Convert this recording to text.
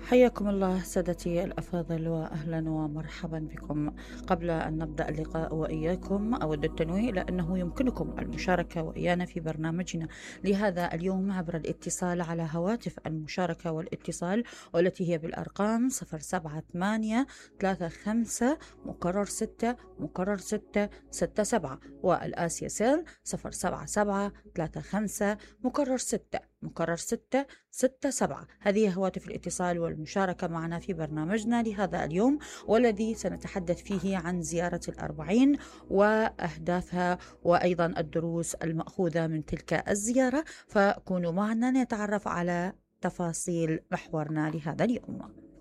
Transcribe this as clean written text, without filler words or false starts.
حياكم الله سادتي الأفاضل وأهلا ومرحبا بكم. قبل أن نبدأ اللقاء وإياكم أود التنويه إلى أنه يمكنكم المشاركة وإيانا في برنامجنا لهذا اليوم عبر الاتصال على هواتف المشاركة والاتصال، والتي هي بالأرقام 078 35 مكرر 6 مكرر 6 67، والآسيا سيل 077 35 مكرر 6 مكرر 6 67. هذه هواتف الاتصال والمشاركة معنا في برنامجنا لهذا اليوم، والذي سنتحدث فيه عن زيارة الأربعين وأهدافها وأيضا الدروس المأخوذة من تلك الزيارة. فكونوا معنا نتعرف على تفاصيل محورنا لهذا اليوم.